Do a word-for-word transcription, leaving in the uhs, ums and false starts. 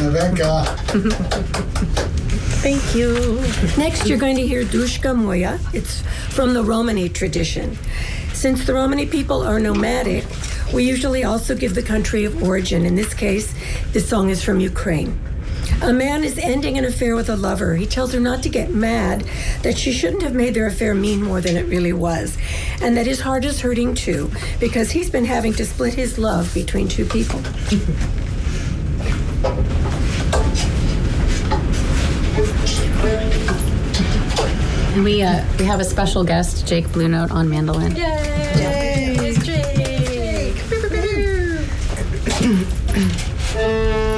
Nevenka. Thank you. Next, you're going to hear Dushka Moya. It's from the Romani tradition. Since the Romani people are nomadic, we usually also give the country of origin. In this case, this song is from Ukraine. A man is ending an affair with a lover. He tells her not to get mad, that she shouldn't have made their affair mean more than it really was, and that his heart is hurting too, because he's been having to split his love between two people. And we uh, we have a special guest, Jake Blue Note, on mandolin. Yay!